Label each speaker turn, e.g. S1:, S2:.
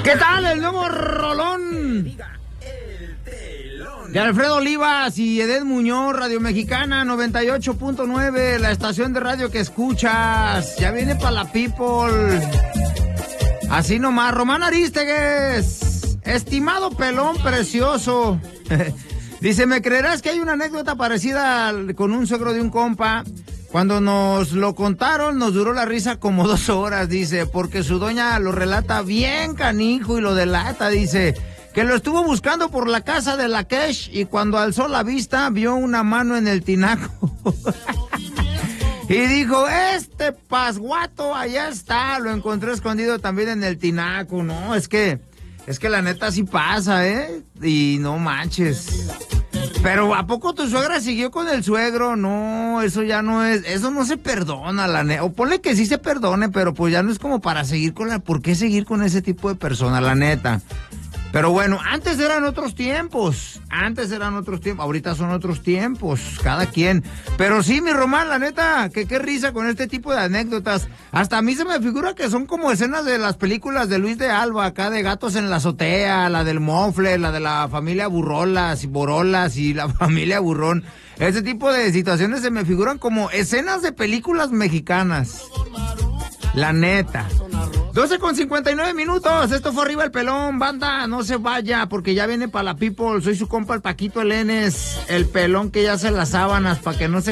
S1: ¿Qué tal el nuevo rolón de Alfredo Olivas y Edén Muñoz, Radio Mexicana 98.9, la estación de radio que escuchas? Ya viene para la people. Así nomás, Román Arístegues, estimado pelón precioso. Dice, ¿me creerás que hay una anécdota parecida con un suegro de un compa? Cuando nos lo contaron, nos duró la risa como 2 horas, dice, porque su doña lo relata bien canijo y lo delata, dice, que lo estuvo buscando por la casa de la Kesh y cuando alzó la vista vio una mano en el tinaco. Y dijo, este pasguato allá está, lo encontré escondido también en el tinaco, ¿no? Es que la neta sí pasa, ¿eh? Y no manches. Pero ¿a poco tu suegra siguió con el suegro? No, eso ya no es, eso no se perdona, la neta. O ponle que sí se perdone, pero pues ya no es como para seguir con la, ¿por qué seguir con ese tipo de persona, la neta? Pero bueno, antes eran otros tiempos, ahorita son otros tiempos, cada quien. Pero sí, mi Román, la neta, que qué risa con este tipo de anécdotas. Hasta a mí se me figura que son como escenas de las películas de Luis de Alba, acá de Gatos en la Azotea, la del Mofle, la de la familia Borolas y la familia Burrón. Ese tipo de situaciones se me figuran como escenas de películas mexicanas. La neta. 12:59, esto fue Arriba el Pelón, banda, no se vaya, porque ya viene para la people, soy su compa el Paquito Elenes, el pelón que ya hace las sábanas, para que no se